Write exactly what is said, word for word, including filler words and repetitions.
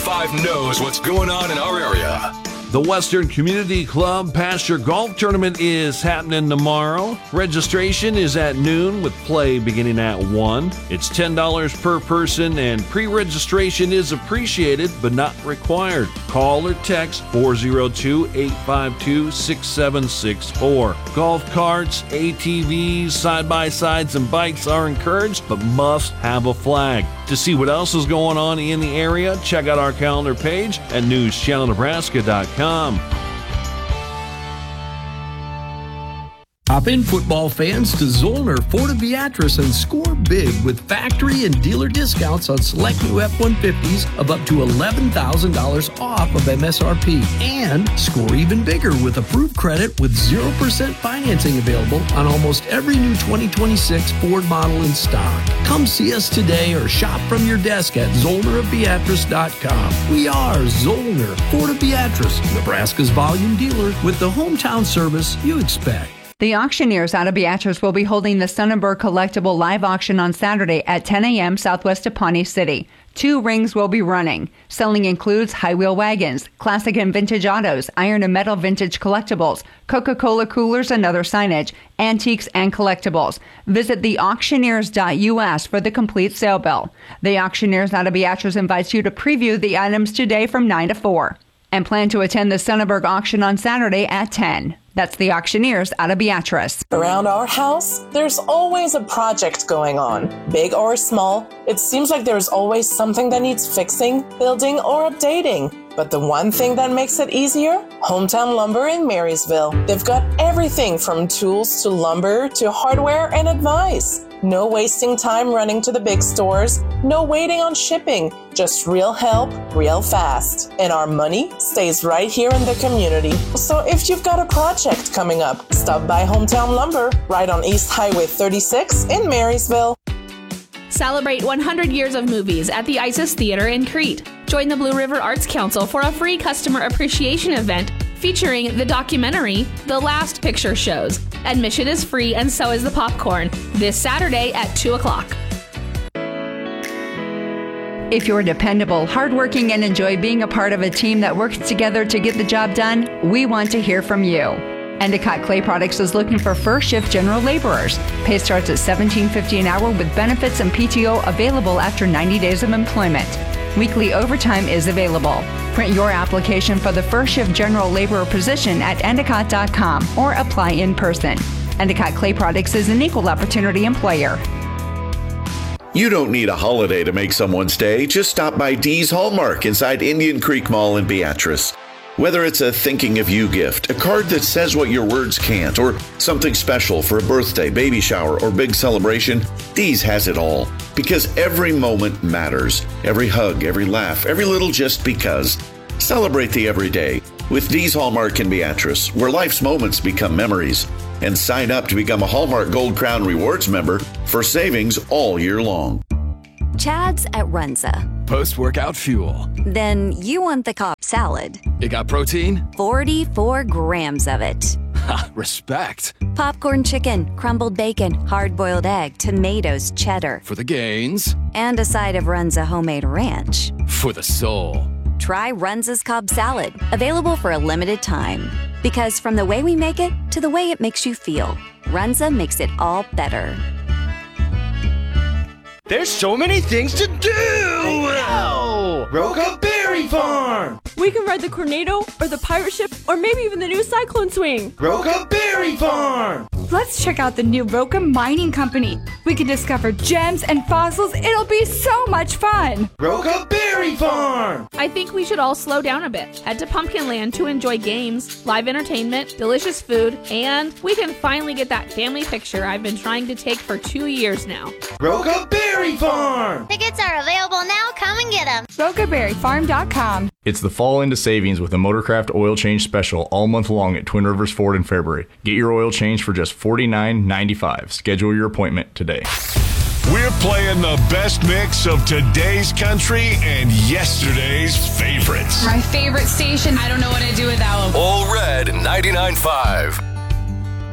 five knows what's going on in our area. The Western Community Club Pasture Golf Tournament is happening tomorrow. Registration is at noon with play beginning at one. It's ten dollars per person and pre-registration is appreciated but not required. Call or text four oh two, eight five two, six seven six four. Golf carts, A T Vs, side-by-sides, and bikes are encouraged but must have a flag. To see what else is going on in the area, check out our calendar page at news channel nebraska dot com. Hop in, football fans, to Zollner Ford of Beatrice and score big with factory and dealer discounts on select new F one fifties of up to eleven thousand dollars off of M S R P. And score even bigger with approved credit with zero percent financing available on almost every new twenty twenty-six Ford model in stock. Come see us today or shop from your desk at zollner of beatrice dot com. We are Zollner Ford of Beatrice, Nebraska's volume dealer with the hometown service you expect. The auctioneers out of Beatrice will be holding the Sonnenberg Collectible Live Auction on Saturday at ten a.m. southwest of Pawnee City. Two rings will be running. Selling includes high-wheel wagons, classic and vintage autos, iron and metal vintage collectibles, Coca-Cola coolers and other signage, antiques and collectibles. Visit the auctioneers dot U S for the complete sale bill. The auctioneers out of Beatrice invites you to preview the items today from nine to four. And plan to attend the Sonnenberg auction on Saturday at ten. That's the auctioneers out of Beatrice. Around our house, there's always a project going on, big or small. It seems like there's always something that needs fixing, building, or updating. But the one thing that makes it easier? Hometown Lumber in Marysville. They've got everything from tools to lumber to hardware and advice. No wasting time running to the big stores. No waiting on shipping. Just real help, real fast. And our money stays right here in the community. So if you've got a project coming up, stop by Hometown Lumber, right on East Highway thirty-six in Marysville. Celebrate one hundred years of movies at the Isis Theater in Crete. Join the Blue River Arts Council for a free customer appreciation event featuring the documentary The Last Picture Shows. Admission is free and so is the popcorn. This Saturday at two o'clock. If you're dependable, hardworking, and enjoy being a part of a team that works together to get the job done, we want to hear from you. Endicott Clay Products is looking for first shift general laborers. Pay starts at seventeen fifty an hour with benefits and P T O available after ninety days of employment. Weekly overtime is available. Print your application for the first shift general laborer position at endicott dot com or apply in person. Endicott Clay Products is an equal opportunity employer. You don't need a holiday to make someone stay. Just stop by Dee's Hallmark inside Indian Creek Mall in Beatrice. Whether it's a thinking of you gift, a card that says what your words can't, or something special for a birthday, baby shower, or big celebration, Dee's has it all. Because every moment matters. Every hug, every laugh, every little just because. Celebrate the everyday with Dee's Hallmark in Beatrice, where life's moments become memories. And sign up to become a Hallmark Gold Crown Rewards member for savings all year long. Chad's at Runza. Post-workout fuel. Then you want the Cobb salad. It got protein? forty-four grams of it. Ha, respect. Popcorn chicken, crumbled bacon, hard-boiled egg, tomatoes, cheddar. For the gains. And a side of Runza homemade ranch. For the soul. Try Runza's Cobb salad, available for a limited time. Because from the way we make it to the way it makes you feel, Runza makes it all better. There's so many things to do! I know! Roca Berry Farm! We can ride the Tornado or the pirate ship or maybe even the new Cyclone Swing. Roca Berry Farm! Let's check out the new Roca Mining Company. We can discover gems and fossils. It'll be so much fun. Roca Berry Farm! I think we should all slow down a bit. Head to Pumpkin Land to enjoy games, live entertainment, delicious food, and we can finally get that family picture I've been trying to take for two years now. Roca Berry Farm! Tickets are available now. Come and get them. roca berry farm dot com. It's the fall into savings with a Motorcraft oil change special all month long at Twin Rivers Ford in Fairbury. Get your oil change for just forty-nine ninety-five. Schedule your appointment today. We're playing the best mix of today's country and yesterday's favorites. My favorite station. I don't know what I'd do without them. All Red ninety-nine point five.